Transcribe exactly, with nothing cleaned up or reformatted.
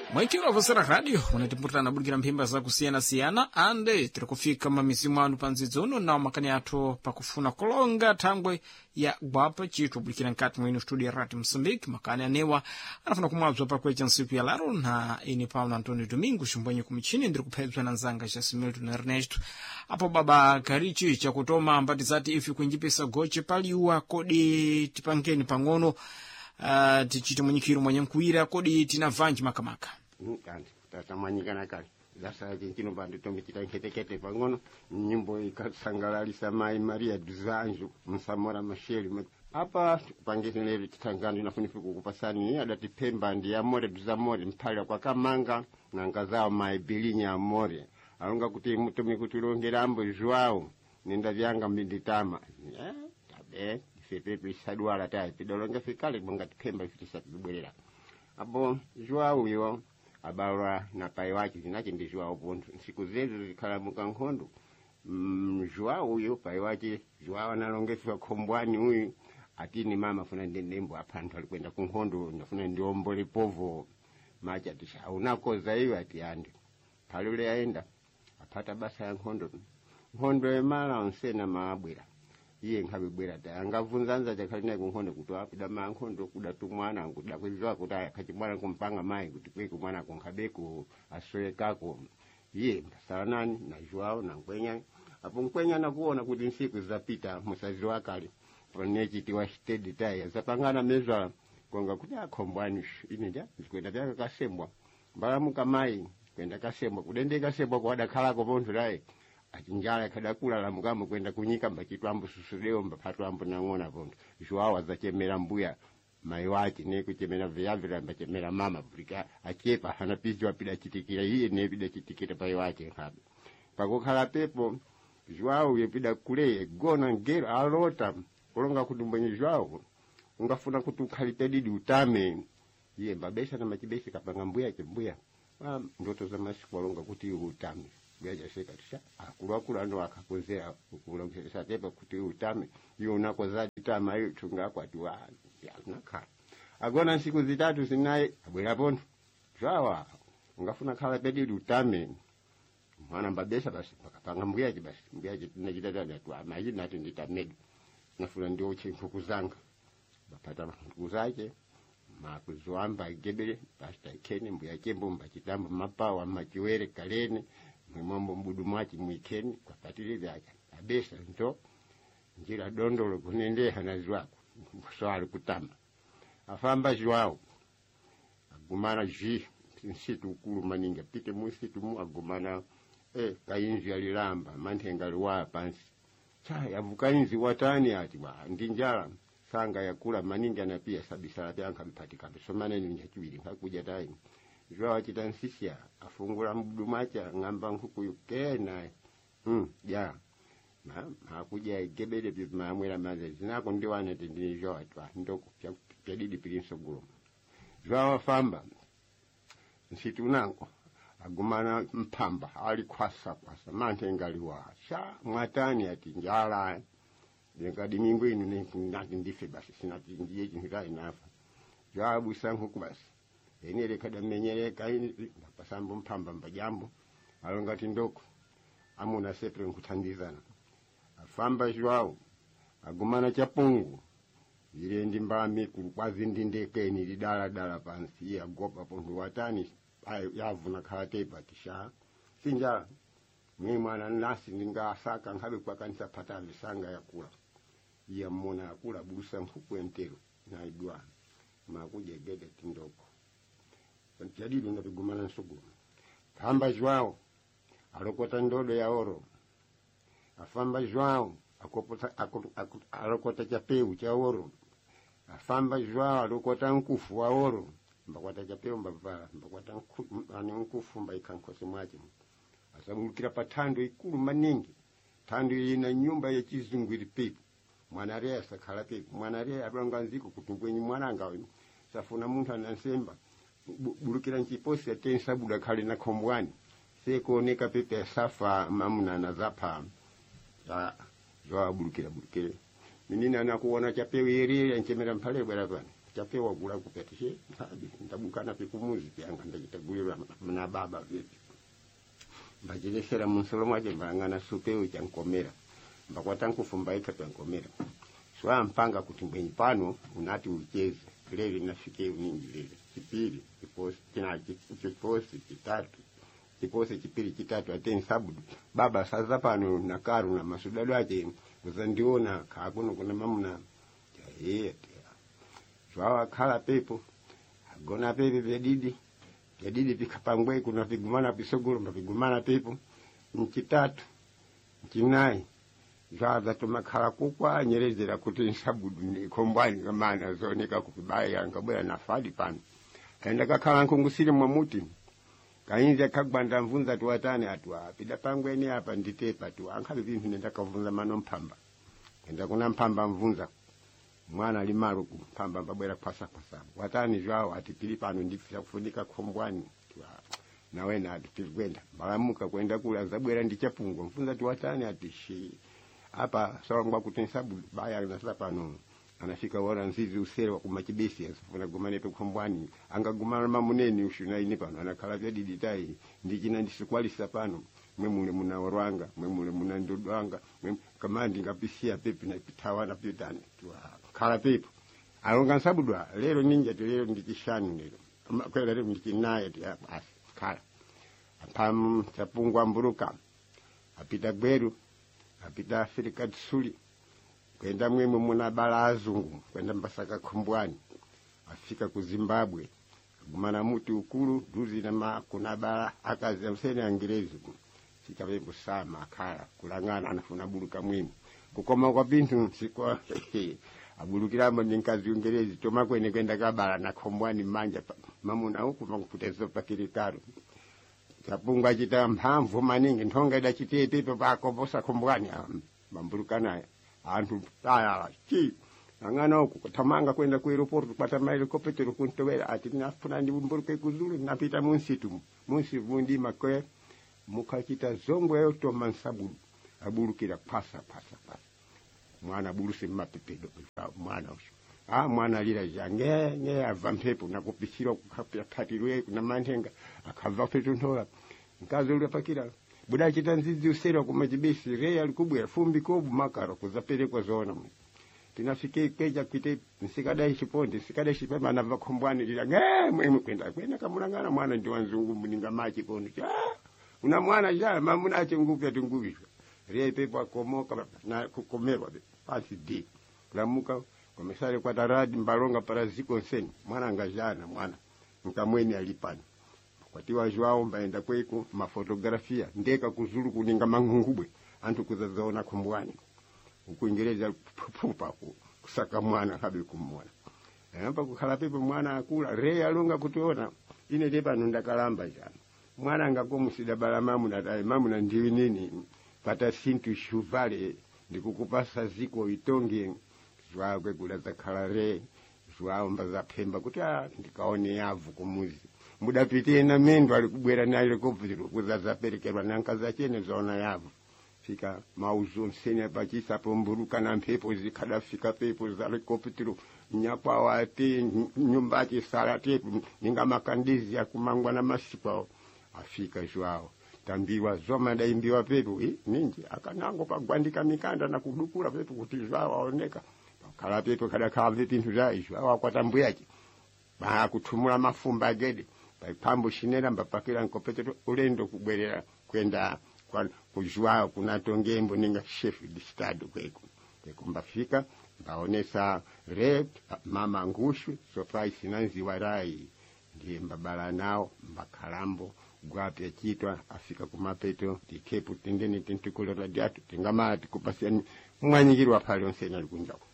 Mwaikiro avosera radio munatimputana bulikira mphimba za kusiyana siyana ande tiri kufika mamisimu anu panzidzo uno na makani athu pakufuna kulonga thangwe ya gwapa chitu bulikira nkati mwinu studio ya Radio Mozambique. Makani anewa anafuna kumwabzwa pakwecha nsiku ya laro na ini Paulo Antonio Domingo shumbwenye kumichini ndiri kuphedzwa na nzanga cha Similton Ernesto apo baba karichi cha kutoma mbati zati ifi kunjipisa goche paliwa kodi tipangeni pang'ono uh, tichite mwenyekiro mwenye mkuira kodi tina vanji makamaka kandi tatamanyikana kale zasa chino bandu tomichita nketekete pang'ono nyimbo ikasangalalisa mai Maria Duzanju Msamora Masheli apa pangezinele titangano inafunifu kukupasani adatipemba ndi amore Duzamore mpala kwa kamanga na ngazao mai Bilinya amore alonga kuti mutumi kutulongera ambo Joao nenda vyanga mbinditama eh tabe fepepe sadwala tai pidolonga fikale bonga tipemba ifitisa kubwerera apo Joao yo abalwa na pai wake zinache ndi Joao ponto siku zetu zikalamuka nkhondo mm, Joao huyo pai wake Joao analongeswa Khombwani huyu atini mama funa ndendembo aphantu alikwenda ku nkhondo ndafuna ndiombole povo macha tisha unakoza hiyo ati andi palule aenda apata basa ya nkhondo nkhondo emala onsena maabwera iye nkhabibwera ta angavunzanza chakalina ku nkhondo kutwa apida ma nkhondo kudatu mwana kuda kwizwa kutaya kati mwana kumpanga mai kuti kwe mwana kunkhabeko asoyekako iye msalanani na Joao na Nkwenya apo Nkwenya nakuona kuti nsiku zapita musazi wakale onechi tiwa steady taya zapangana mezwa konga kuti Khombwani ine ja zikwenda byaka kasembwa mbalamuka mai kwenda kasembwa kudende kasembwa kwa dakhalako pontho lae achinjala kadakula la mugamu kwenda kunyika mbachitwambo susudeo mbapatu ambo nang'ona pontho Joao azachemera mbuya mai wake ne kuchemera vyavira mbachemera mama bulika achepa hana pizi wapida chitikira iye ne pida chitikira pai wake hapo pakokhala pepo Joao yepida kule gona ngero alota kulonga kuti mbwenye Joao ungafuna kuti ukhalite didi utame iye mbabesha na machibesha kapanga mbuya chembuya ah ndoto za masiku walonga kuti utame byaja seka tisha akulwa kula ndo akakozera kulongesa tepa kuti utame iyo unakoza ditama iyo tunga kwati wa ya nakha agona nsiku zitatu sinaye abwera ponto Joao ungafuna khala pedidi utame mwana mbabesha basi pakapanga mbuya basi mbuya tinachitata tu amaji nati nditamedu nafuna ndio chinkuku zanga bapata nkuku zake makuzoamba gebele pasta ikene mbuya chembo mbachitambo mapawa machiwere kalene mwemombo mbudu mwachi mwikeni kwa patili vyake abesa nto njira dondolo kunende hanazwako swali kutama afamba Joao agumana ji nsitu ukulu maninga pite musitu mu agumana eh kayinzi alilamba mantenga liwa pansi cha yavukainzi watani ati ba ndinjala sanga yakula maninga na pia sabisala byanka bipatika bisomane ni nyachiwili ngakuja tayi Joao achitansisia afungula mbudu macha ngamba nkuku yukena mm ya na hakuja gebele bi mamwela maze zinako ndiwane tindini Joao atwa ndoko pya didi pilinso gulo Joao famba nsitu nanko agumana mpamba ali kwasa kwasa mantenga liwa sha mwatani ati njala ngadi mimbo inu ne kunati ndife basi sinati ndiye jinga inafa Joao busangu kubasi enele kada menyele kaini pasambo mpamba mbajambo alongati ndoko amuna sepre nkutandizana afamba Joao agumana chapungu ile ndimbami kwazi ndindekeni lidala dala pansi ya gopa pondu watani yavuna khalate patisha sinja mimi mwana nasi ningasaka ngabe kwa kanisa pata visanga yakula ya mona yakula busa mfuku entero na idwa makuja gede tindoko jadidu ndagumana nsuguru kamba Joao alokota ndodo ya oro afamba Joao akopota alokota chapeu cha oro afamba Joao alokota nkufu wa oro mbakwata chapeu mbavala mbakwata ani nkufu mbaikankosi mwaje asabulukira patando ikulu maningi tando ina nyumba ya chizungwiri pepo mwanare asakhala pepo mwanare abanga nziko kutungwenyi mwananga we safuna muntu anansemba bulukira nchiposi atensa buda kali na Khombwani sekuoneka pepe safa mamuna na zapa ya Joao bulukira bulukire minina anakuona chapewe yeri nchemera mpale bwana bwana chapewa kula kupetishe ndabukana pikumuzi pyanga ndachitagulira na baba vipi mbachilesera munsolo mwache mbangana supeu chankomera mbakwatankufumbaica chankomera swa mpanga kuti mbwenyi pano unati ucheze lele nafike uningi lele chipiri chiposi chinachi chiposi chitatu chiposi chipiri chitatu ateni sabudu baba saza pano na karu na masudadu ache uzandiona kakuno kuna mamuna chaye swa khala pepo agona pepe pedidi pedidi pikapangwe kuna pigumana pisogolo mpigumana pepo mchitatu mchinai zvaza tomakhala kukwa nyerezera kuti nsabudu ni kombwani kamana zoneka kubaya ngabwera na fadi pano aenda kakhala nkungusire mwamuti kainze kagwanda mvunza tuwatane atwa pida pangweni hapa nditepa tu ankhabe vintu nenda kavunza mano mpamba enda kuna mpamba mvunza mwana limaru mpamba babwera pasa pasa watani zwawo atipili pano ndifisa kufunika kombwani nawe na atipilkwenda balamuka kwenda kula zabwera ndichapungo mvunza tuwatane atishi hapa sawa kuti nsabu baya na pano anafika wora nzizi usere wa kumachibesi asifuna gumane pe kombwani angagumana mamuneni ushuna ine pano anakhala vyadidi tai ndichina ndisikwalisa pano mwemule muna warwanga mwemule muna ndodwanga kamandi ngapisia pepi na pitawana pitani khala pepo alonga nsabudwa lero ninja lero ndikishanu lero kwela lero ndikinaye basi khala pam chapungwa mburuka apita gweru apita Afrika Tsuli kwenda mwemwe muna bala azungu kwenda mbasaka kombwani afika ku Zimbabwe gumana muti ukulu duzi na ma kuna bala akazi amsene Angerezi sikabe busama khala kulangana anafuna buluka mwimwe kukoma kwa bintu sikwa abulukira mbo ninkazi Ungerezi toma kwene kwenda kabala na kombwani manja mamuna huku makuputezo pakirikaro kapungwa chita mphamvu maningi nthonga ida chitete pako posa kombwani mambulukana antu taya chi angana uku kutamanga kwenda ku airport kupata helicopter kuntowera ati nafuna ndibumburuke kuzulu napita munsitu munsi vundi makwe mukachita zombo yoto mansabu abulukira pasa pasa pasa mwana buluse mapepedo mwana usho ah mwana lira jange nge avampepo nakupishira kukapya patirwe kuna mantenga akava petu ntola nkazo ule pakira buda chita nzizi usera kumajibisi reya likubwa fumbi kobu makaro kuzapele kwa zona tinafike keja kwite nsikadai chiponde sikadai chipema na vakombwani lira nge mweme kwenda kwenda kamulangana mwana ndi wanzungu muninga machi kono ah una mwana ja mamuna ache nguvu ya tunguvi reya pepo komoka na kukomerwa pasi di lamuka komesare kwa taradi mbalonga paraziko nseni mwana ngajana mwana nkamweni alipani kwatiwa Joao mbaenda kweko mafotografia ndeka kuzulu kuninga mangungubwe antu kuzazaona kombwani ukuingereza pupa kusaka mwana habe kumwana hapa kukhala pepe mwana akula reya alonga kutuona ine tepa nundakalamba jana mwana ngakomusida bala mamu na dai mamu na ndiwi nini pata sintu shuvale ndikukupasa ziko itonge Joao kwekula zakhala re Joao mbaza pemba kuti ndikaone yavu kumuzi muda pite na mendo alikubwera na helicopter kuzaza perekerwa nankaza chene zona yavu fika mauzo nsene pachisa pomburuka na mpepo zikada fika pepo za helicopter nyapa wate nyumba chisala tepu ninga makandizi ya kumangwa na masipa afika Joao tambiwa zoma daimbiwa pepo eh ninji akanango pagwandika mikanda na kudukura pepo kuti Joao aoneka kala pepo kada kave pintu zai Joao akwatambuyaki ba kutumula mafumba gede pambo shinera mbapakira nkopetero ulendo kubwerera kwenda kwa kujua kuna tongembo ninga chef di stade kweko kwekumbafika baonesa rep mama ngushu surprise nanzi warai ndiye mbabala nao mbakalambo gwapya chitwa afika kumapeto tikepu tendeni tentukolo radiatu tingamati kupasiani mwanyikirwa pale onsena likunjako